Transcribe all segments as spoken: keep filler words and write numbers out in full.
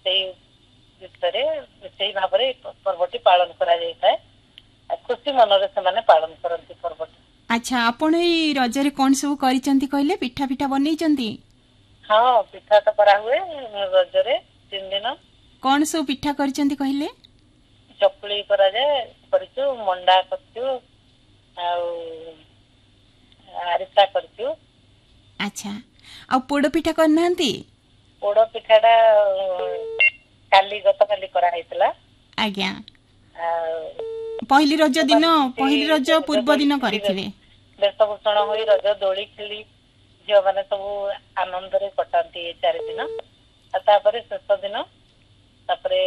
से भाव पर्वटी पालन कराए खुशी मनरे से पालन करती पर्वटी। अच्छा आपण ए रजरे कौन सब करिसंती कहले पिठा पिठा बनेइचंती? हाँ पिठा तो करा हुए रजरे तीन दिन। कौन सब पिठा करिसंती कहले? चकुली करा जाए करछु मंडा करछु आ आरिसा करछु। अच्छा आ पोड़ पिठा करनांती? पोड़ पिठाटा काली गत काली करा हैतला। आज्ञा पहली रज दिन पहली रज पूर्व दिन करथिबे वेशभूषण होई रज दोली खेली झियो माने सब आनंद रे कटांती चार दिन। तापरे शेष दिन तापरे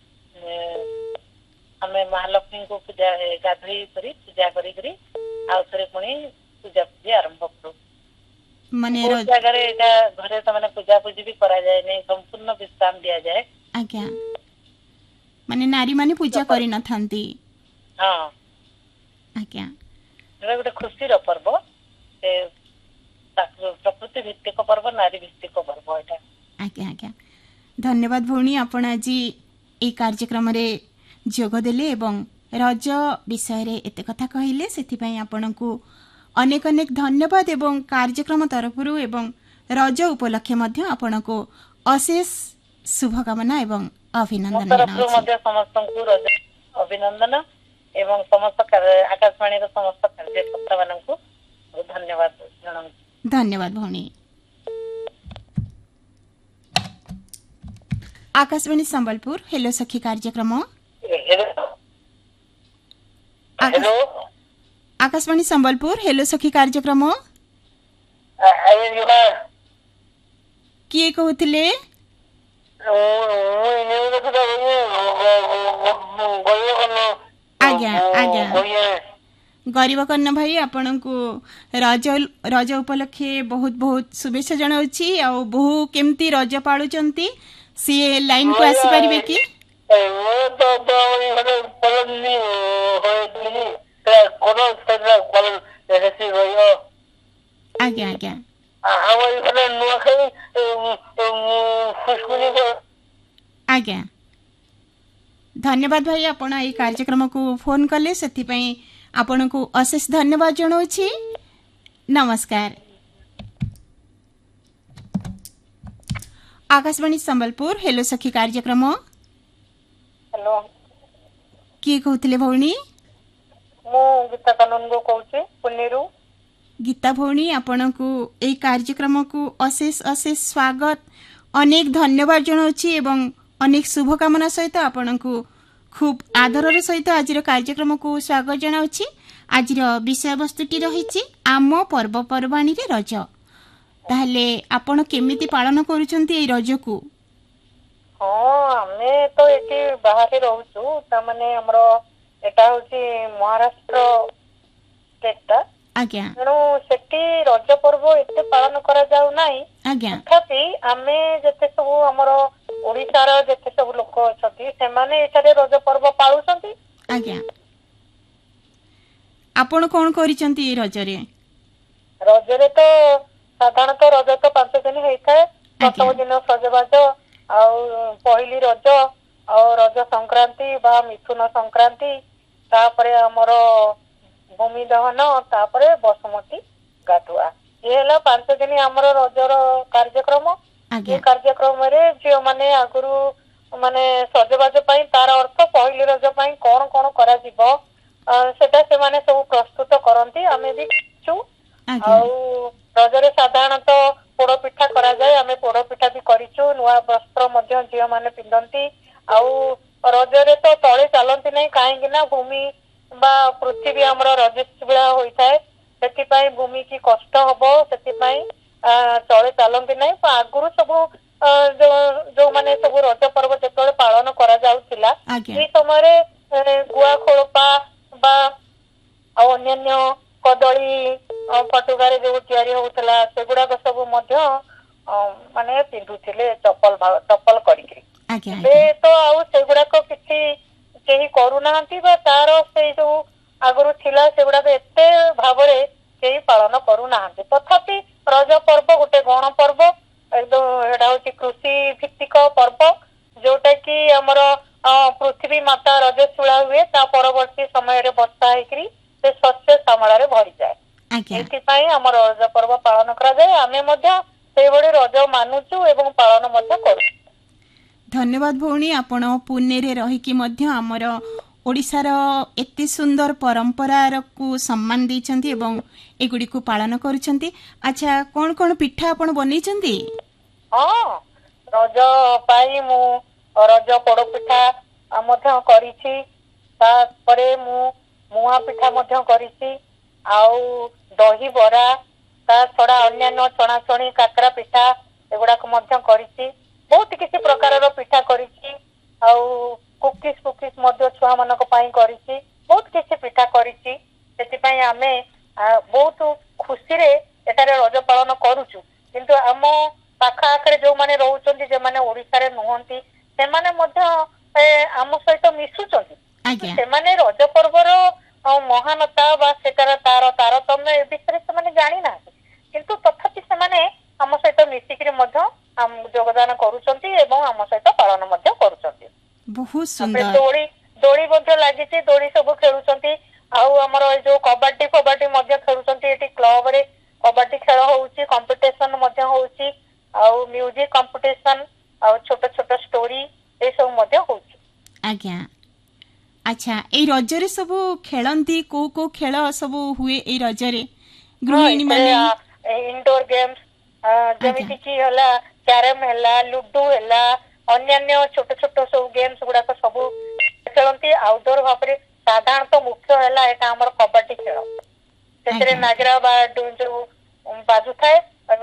हमें महालक्ष्मी को पूजा गाधोई करी पूजा करी करी आउ थरे पुणी पूजा पूजा आरंभ करू। माने जगह घरे तो माने पूजा पूजी भी करा जाए नहीं संपूर्ण विश्राम दिया जाए। आज्ञा माने नारी माने पूजा करी न थांती। हां आज्ञा एटा गोटे खुशी रो पर्व ए प्रकृति भित्तिक पर्व नारी भित्तिक पर्व एटा। आज्ञा आज्ञा धन्यवाद भौणी आपण आज ए कार्यक्रम रे जोग देले एवं रज विषय रे एते कथा कहिले सेति पई आपनकु अनेक अनेक धन्यवाद एवं कार्यक्रम तरफरु एवं रज उपलक्ष्य मध्य आपनकु अशेष शुभकामना एवं अभिनंदन जनाउछि। समस्तंकु रज अभिनंदन एवं समस्त आकाशवाणी रो समस्त कार्यकर्ता माननकु धन्यवाद जनाउछि। धन्यवाद भौणी। आकाशवाणी संबलपुर हेलो सखी कार्यक्रम। हेलो आकाशवाणी संबलपुर हेलो सखी कार्यक्रम किए कहूतिले? आज्ञा आज्ञा गरीब कन्या भाई आपनकु रज रज उपलक्षे बहुत बहुत शुभेच्छा जनाउछि। आ बहु केमती रज पाळुचंती सी लाइन को आसी परिबे कि? आज्ञा आज्ञा आज्ञा धन्यवाद भाई आपण ए कार्यक्रम को फोन कले सेति पई आपण को अशेष धन्यवाद जनाउछि। नमस्कार। आकाशवाणी संबलपुर हेलो सखी कार्यक्रम। हेलो किए कहूतिले भौणी? मो गीता कानून कहूछि पुनेरु। गीता भौणी आपनकु ए कार्यक्रम को अशेष अशेष स्वागत अनेक धन्यवाद जनाउछि एवं अनेक शुभकामना सहित आपनकु खूब आदर सहित आज कार्यक्रम को स्वागत जनाउछि। आज विषय वस्तुटी रहिछि आम पर्वपर्वाणी रे रज। ताहले आपण केमिति पालन करूछंती ए रज को? हां हमें तो एठी बाहर रहउछु त माने हमरो एटा होछि महाराष्ट्र स्टेटटा। आज्ञा तेणु सेठी रज पर्व एते पालन करा जाउ नाही। आज्ञा तथापि आमे जेते सब हमरो ओडिसा रो जेते सब लोक अछथि से माने एठारे रज पर्व पाळुछंती। आज्ञा आपण कोन करिसंती ए रज रे? रज रे तो साधारणतः रज तो पांच दिन होता। प्रथम दिन सजबाज आ पहली रज आ रज संक्रांति बा मिथुन संक्रांति तापरे हमर भूमि दहन तापरे बसुमती गाधुआ ये हला पांच दिन हमर रजर कार्यक्रम। ये कार्यक्रम रे जे माने आगुरु माने सजबाज पई तार अर्थ पहली रज पई कोन कोन करा जिवो सेटा से माने सब प्रस्तुत करंती। आमे भी छु आ रजरे साधारणतः पोड़ पिठा करा जाए। आमे पोड़ पिठा भी करिछु। नुआ वस्त्र मध्य झियो माने पिंदंती। आउ रजरे तो तळे चलंती नै काहेकि ना भूमि बा पृथ्वी हमर रजस्बिळा होइथाय सेति पई भूमि की कष्ट हबो सेति पई तळे चलंती नै। आगुरु सब जो जो माने सब रज पर्व जेतळे पालन करा जाउतिला ए समय रे गुआ खोळपा बा अन्य कदली पटुगारे जो तैयारी होउतला सेगुडा सब मध्य माने पिंधुथिले चप्पल चप्पल करिके। ए तो आउ सेगुडा को किछि केही करू नांती बा तार से जो आगुरु थिला सेगुडा एते भाबरे केही पालन करू नांती। तथापि रज पर्व गोटे गण पर्व एकदम एटा होची कृषि भित्तिक पर्व जोटा कि हमर पृथ्वी माता रजस्वला हुए ता परवर्ती समय रे वर्षा हेकरी से शस्य श्यामला रे भरी जाए आज्ञा एथिपाई हमर रज पर्व पालन करा जाए आमे मध्य सेई बडे रज मानुचु एवं पालन मध्य करू। धन्यवाद भौणी आपण पुणे रे रही कि मध्य हमर ओडिशार एते सुंदर परंपरा को सम्मान देइछंती एवं एगुडी को पालन करूछंती। अच्छा कोन कोन पिठा आपण बनेइछंती? हां रज पाई मु रज पोड़ पिठा मध्य करिछि ता परे मु मुआ पिठा मध्य करिछि आउ दही बरा ता छड़ा अन्यान्य चना चणी काकरा पिठा एगुडा को मध्य करिछि बहुत किसी प्रकार रो पिठा करिछि आउ कुकीज कुकीज मध्य छुआ मानक पाई करिछि बहुत किसी पिठा करिछि सेति पई आमे बहुत खुशी रे एटारे रज पालन करूछु किंतु हम पाखा आखरे जो माने रहउचंती जे माने ओडिसा रे नहंती से माने मध्य आम सहित मिसुचंती से माने रज पर्व रो महानता बा सेटार तार तारतम्य ए विषय से माने जानि ना किंतु तथापि से माने आम सहित मिसिकरी मध्य हम योगदान करूचंती एवं आम सहित पालन मध्य करूचंती। बहुत सुंदर दोड़ी दोड़ी मध्य लागिछि दोड़ी सब खेलुचंती आउ हमर जो कबड्डी कबड्डी मध्य खेलुचंती एटी क्लब रे कबड्डी खेल होउची कंपटीशन मध्य होउची आउ म्यूजिक कंपटीशन आउ छोट छोट स्टोरी ए सब मध्य होउची। आज्ञा अच्छा ए रज रे सब खेलंती को को खेल सब हुए ए रज रे गृहिणी माने इंडोर गेम्स जेमिति कि हला कैरम हला लूडो हला अन्यान्य छोट छोट सब गेम्स गुडा सब खेलती आउटडोर भाव में साधारणतः मुख्य है एटा हमर कबड्डी खेल से नागरा बा जो बाजू थाए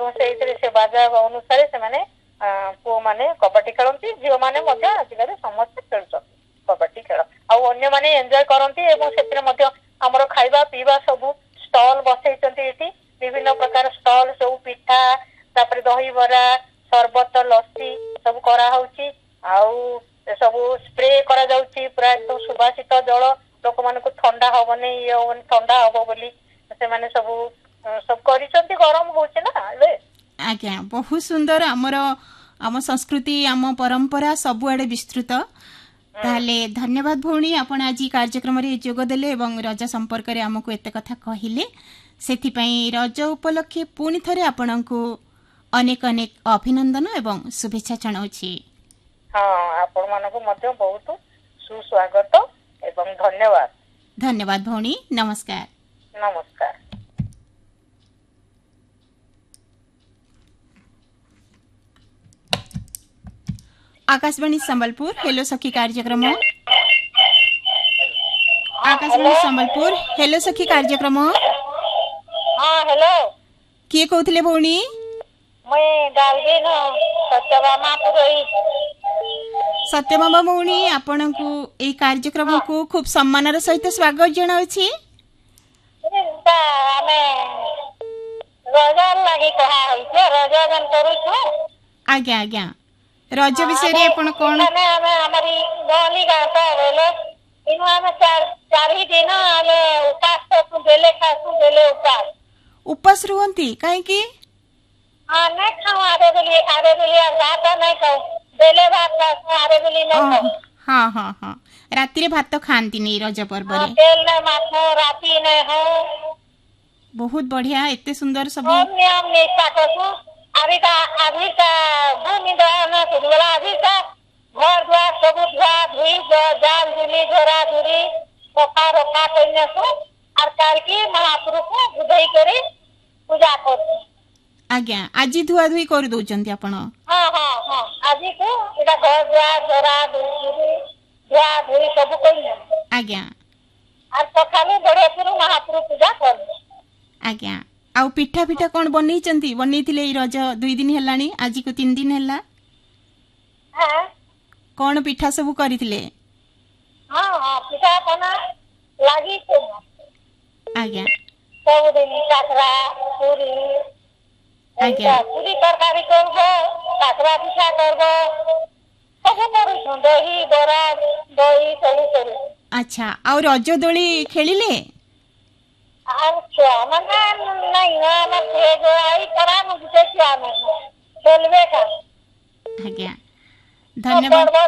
से बाजा अनुसार से माने पुओ माने कबड्डी खेलती झील मैंने आजिकल समस्त खेल कबड्डी खेल आउ अन्य माने एंजॉय करती एवं से आमर खाइबा पीवा सब स्टॉल बसई विभिन्न प्रकार स्टॉल सब पिठा तापर दही बरा सरबत लस्सी सब करा होउची आउ सब स्प्रे करा जाउची पूरा एकदम सुभाषित जल लोक मान को ठंडा हबने ये हबने ठंडा हबो बोली से माने सब सब करिसंती गरम होउची ना ले। आज्ञा बहुत सुंदर हमर आम संस्कृति आम परंपरा सब आड़े विस्तृत ताले धन्यवाद भौणी आपण आज कार्यक्रम रे जोग देले एवं रज संपर्क रे हमको एते कथा कहिले सेथि पई रज उपलक्षे पुनी थरे आपणको अनेक अनेक अभिनंदन एवं शुभेच्छा जनाउछि। हाँ आपण मानको मध्य बहुत सुस्वागत एवं धन्यवाद। धन्यवाद भौणी नमस्कार। नमस्कार। आकाशवाणी संबलपुर हेलो सखी कार्यक्रम आकाशवाणी संबलपुर हेलो सखी कार्यक्रम हाँ हेलो किए कहउथिले भौणी? मैं डालबी न सत्यभामा पुरोहित। सत्यभामा भौणी आपण को ए कार्यक्रम को खूब सम्मानर सहित स्वागत जनाउछि। आमे रज लागि कहा होइछ रज जन करूछु। आज्ञा आज्ञा रज विषय रे आपण कोन माने हमें हमारी गली गाता बोले इनु हमें चार चार ही दिन हमें उपास तो बेले खासु बेले उपास उपास रुहंती काहे की? हाँ नहीं खाओ आधे बेली आधे बेली भात नहीं खाओ बेले भात खाओ आधे बेली नहीं खाओ। हाँ हाँ हाँ राति रे भात तो खांती नहीं रज पर्व रे। तेल नहीं माखो राति नहीं हो। बहुत बढ़िया एते सुंदर सब नियम निष्ठा करसु अभी का अभी का भूमि दहन सुनवला अभी का घर द्वार सब धुआ धुई जाल धुली झोरा धुली सफा रफा करने सु और काल की महापुरुष को बुझाई करी पूजा करसु। आज्ञा आज धुआ धुई कर दउचंती आपण? हाँ हाँ हाँ आज को एटा घर द्वार झोरा धुली धुआ धुई सब करने आज्ञा और सखाले बड़े पुरु महापुरुष पूजा करने। आज्ञा आउ पिठा पिठा कौन बनईचंती बनईथिले ई रज दुई दिन हेलानी आज को तीन दिन हेला हां कौन पिठा सब करिथिले? हां हां पिठा बना लागी को आज्ञा सब दिन काकरा पूरी आज्ञा पूरी तरकारी करबो काकरा पिठा करबो सब करू दही बरा दही सब करू। अच्छा आउ रज दोली खेलिले? अच्छा मना नहीं ना ना जो आई करा मुझे क्या नहीं खेलवे का। आज्ञा धन्यवाद।